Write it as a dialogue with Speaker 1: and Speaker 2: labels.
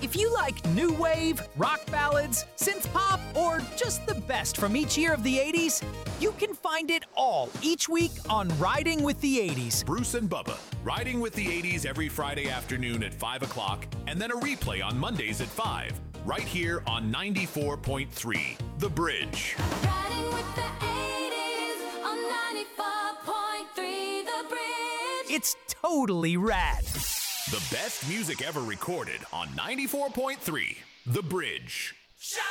Speaker 1: If you like new wave, rock ballads, synth pop, or just the best from each year of the 80s, you can find it all each week on Riding with the 80s.
Speaker 2: Bruce and Bubba, Riding with the 80s every Friday afternoon at 5 o'clock, and then a replay on Mondays at 5, right here on 94.3, The Bridge.
Speaker 3: Riding with the 80s on 94.3, The Bridge.
Speaker 1: It's totally rad.
Speaker 2: The best music ever recorded on 94.3, The Bridge.